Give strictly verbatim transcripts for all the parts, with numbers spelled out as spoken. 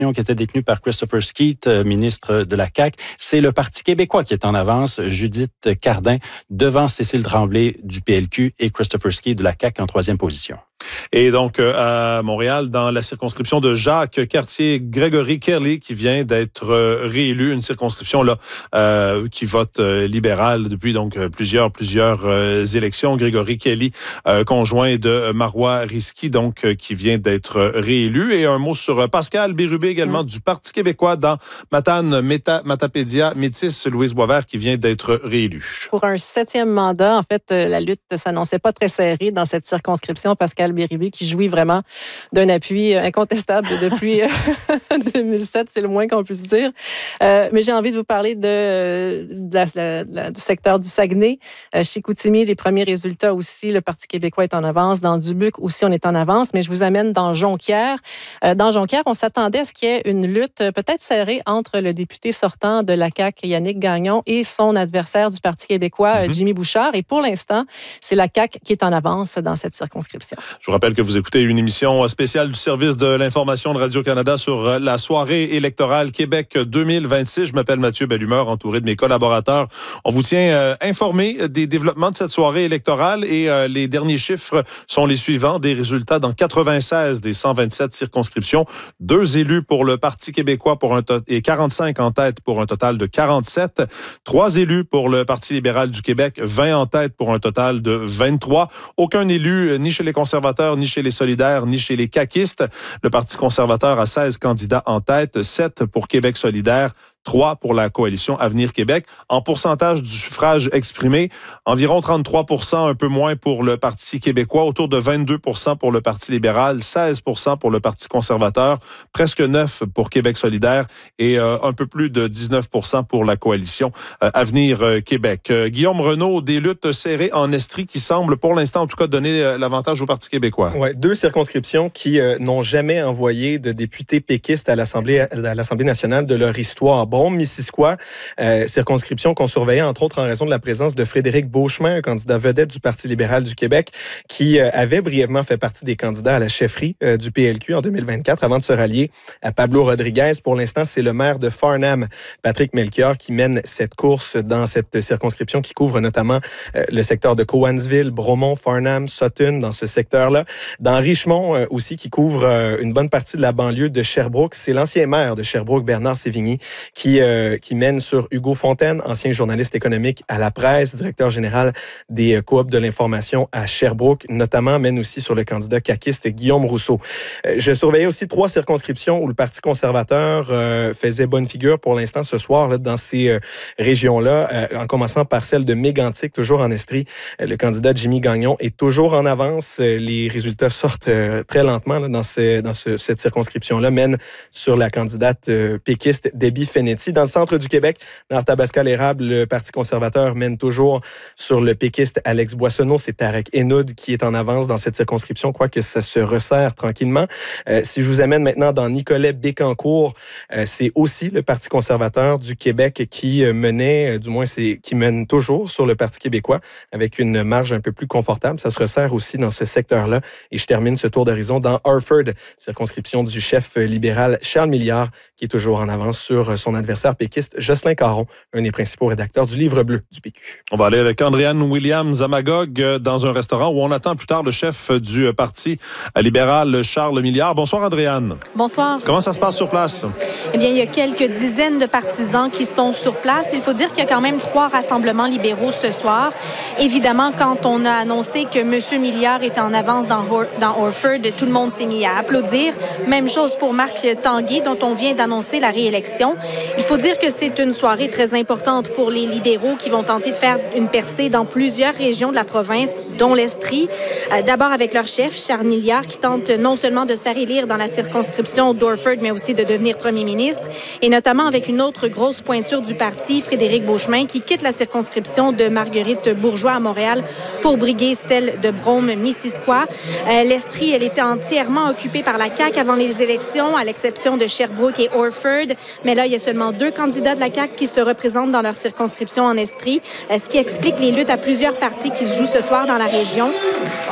qui était détenue par Christopher Skeet, ministre de la C A Q. C'est le Parti québécois qui est en avance. Judith Cardin devant Cécile Tremblay du P L Q et Christopher Skeet de la C A Q en troisième position. Et donc, euh, à Montréal, dans la circonscription de Jacques Cartier, Gregory Kelly, qui vient d'être euh, réélu, une circonscription là euh, qui vote euh, libéral depuis donc plusieurs plusieurs euh, élections. Gregory Kelly, euh, conjoint de Marois Risky, donc euh, qui vient d'être réélu. Et un mot sur Pascal Bérubé également mmh. du Parti québécois dans Matane, Méta, Matapédia, Métis, Louise Boisvert, qui vient d'être réélu. Pour un septième mandat, en fait, la lutte s'annonçait pas très serrée dans cette circonscription. Pascal Bérubé qui jouit vraiment d'un appui incontestable depuis deux mille sept, c'est le moins qu'on puisse dire. Euh, mais j'ai envie de vous parler de, de la, la, la, du secteur du Saguenay. Euh, chez Chicoutimi, les premiers résultats aussi, le Parti québécois est en avance. Dans Dubuque aussi, on est en avance. Mais je vous amène dans Jonquière. Euh, dans Jonquière, on s'attendait à ce qu'il y ait une lutte peut-être serrée entre le député sortant de la C A Q, Yannick Gagnon, et son adversaire du Parti québécois, mm-hmm. Jimmy Bouchard. Et pour l'instant, c'est la C A Q qui est en avance dans cette circonscription. Je vous rappelle que vous écoutez une émission spéciale du service de l'information de Radio-Canada sur la soirée électorale Québec deux mille vingt-six. Je m'appelle Mathieu Bellumeur, entouré de mes collaborateurs. On vous tient euh, informé des développements de cette soirée électorale et euh, les derniers chiffres sont les suivants. Des résultats dans quatre-vingt-seize des cent vingt-sept circonscriptions. Deux élus pour le Parti québécois pour un to- et quarante-cinq en tête pour un total de quarante-sept. Trois élus pour le Parti libéral du Québec, vingt en tête pour un total de vingt-trois. Aucun élu, ni chez les conservateurs, ni chez les solidaires, ni chez les caquistes. Le Parti conservateur a seize candidats en tête, sept pour Québec solidaire, trois pour la coalition Avenir Québec. En pourcentage du suffrage exprimé, environ trente-trois pour cent, un peu moins pour le Parti québécois, autour de vingt-deux pour cent pour le Parti libéral, seize pour cent pour le Parti conservateur, presque neuf pour Québec solidaire et euh, un peu plus de dix-neuf pour cent pour la coalition euh, Avenir euh, Québec. Euh, Guillaume Renaud, des luttes serrées en Estrie qui semblent pour l'instant en tout cas donner euh, l'avantage au Parti québécois. Ouais, deux circonscriptions qui euh, n'ont jamais envoyé de députés péquistes à l'Assemblée, à l'Assemblée nationale de leur histoire. Brome-Missisquoi, euh, circonscription qu'on surveillait entre autres en raison de la présence de Frédéric Beauchemin, un candidat vedette du Parti libéral du Québec, qui euh, avait brièvement fait partie des candidats à la chefferie euh, du P L Q en deux mille vingt-quatre avant de se rallier à Pablo Rodriguez. Pour l'instant, c'est le maire de Farnham, Patrick Melchior, qui mène cette course dans cette circonscription qui couvre notamment euh, le secteur de Cowansville, Bromont, Farnham, Sutton, dans ce secteur-là. Dans Richmond euh, aussi, qui couvre euh, une bonne partie de la banlieue de Sherbrooke. C'est l'ancien maire de Sherbrooke, Bernard Sévigny, qui, euh, qui mène sur Hugo Fontaine, ancien journaliste économique à la presse, directeur général des euh, coops de l'information à Sherbrooke, notamment mène aussi sur le candidat caquiste Guillaume Rousseau. Euh, je surveillais aussi trois circonscriptions où le Parti conservateur euh, faisait bonne figure pour l'instant ce soir là, dans ces euh, régions-là, euh, en commençant par celle de Mégantic, toujours en Estrie. Euh, le candidat Jimmy Gagnon est toujours en avance. Euh, les résultats sortent euh, très lentement là, dans, ce, dans ce, cette circonscription-là, mène sur la candidate euh, péquiste Debbie Fenetti. Dans le centre du Québec, dans Arthabasca-l'Érable, le Parti conservateur mène toujours sur le péquiste Alex Boissonneau. C'est Tarek Henoud qui est en avance dans cette circonscription, quoique ça se resserre tranquillement. Euh, si je vous amène maintenant dans Nicolet-Bécancour, euh, c'est aussi le Parti conservateur du Québec qui euh, menait, euh, du moins c'est qui mène toujours sur le Parti québécois avec une marge un peu plus confortable. Ça se resserre aussi dans ce secteur-là. Et je termine ce tour d'horizon dans Harford, circonscription du chef libéral Charles Milliard, qui est toujours en avance sur son adversaire péquiste Jocelyn Caron, un des principaux rédacteurs du Livre bleu du P Q. On va aller avec Andréanne Williams à Magog dans un restaurant où on attend plus tard le chef du Parti libéral Charles Milliard. Bonsoir Andréanne. Bonsoir. Comment ça se passe sur place? Eh bien, il y a quelques dizaines de partisans qui sont sur place. Il faut dire qu'il y a quand même trois rassemblements libéraux ce soir. Évidemment, quand on a annoncé que M. Milliard était en avance dans, Or- dans Orford, tout le monde s'est mis à applaudir. Même chose pour Marc Tanguay, dont on vient d'annoncer la réélection. Il faut dire que c'est une soirée très importante pour les libéraux qui vont tenter de faire une percée dans plusieurs régions de la province, dont l'Estrie. Euh, d'abord avec leur chef, Charles Milliard, qui tente non seulement de se faire élire dans la circonscription d'Orford, mais aussi de devenir premier ministre, et notamment avec une autre grosse pointure du parti, Frédéric Beauchemin, qui quitte la circonscription de Marguerite Bourgeois à Montréal pour briguer celle de Brome-Missisquoi. Euh, L'Estrie, elle était entièrement occupée par la C A Q avant les élections, à l'exception de Sherbrooke et Orford. Mais là, il y a seulement deux candidats de la C A Q qui se représentent dans leur circonscription en Estrie, ce qui explique les luttes à plusieurs partis qui se jouent ce soir dans la région.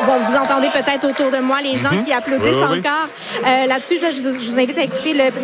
Bon, vous entendez peut-être autour de moi les gens mm-hmm. qui applaudissent oui, oui, encore. Oui. Euh, là-dessus, là, je, vous, je vous invite à écouter le